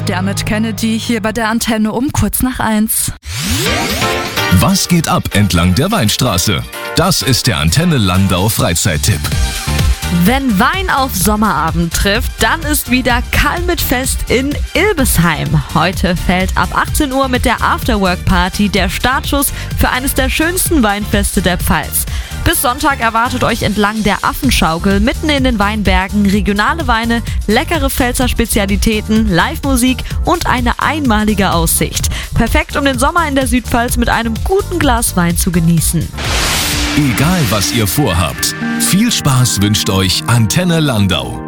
mit Kennedy hier bei der Antenne um kurz nach 1. Was geht ab entlang der Weinstraße? Das ist der Antenne Landau Freizeittipp. Wenn Wein auf Sommerabend trifft, dann ist wieder Kalmit-Fest in Ilbesheim. Heute fällt ab 18 Uhr mit der Afterwork-Party der Startschuss für eines der schönsten Weinfeste der Pfalz. Bis Sonntag erwartet euch entlang der Affenschaukel mitten in den Weinbergen regionale Weine, leckere Pfälzer Spezialitäten, Live-Musik und eine einmalige Aussicht. Perfekt, um den Sommer in der Südpfalz mit einem guten Glas Wein zu genießen. Egal was ihr vorhabt, viel Spaß wünscht euch Antenne Landau.